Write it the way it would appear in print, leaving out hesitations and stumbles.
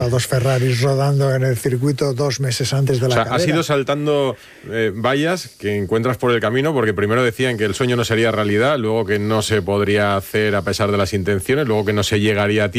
A dos Ferraris rodando en el circuito 2 meses antes de la carrera. Has ido saltando vallas que encuentras por el camino, porque primero decían que el sueño no sería realidad, luego que no se podría hacer a pesar de las intenciones, luego que no se llegaría a tiempo.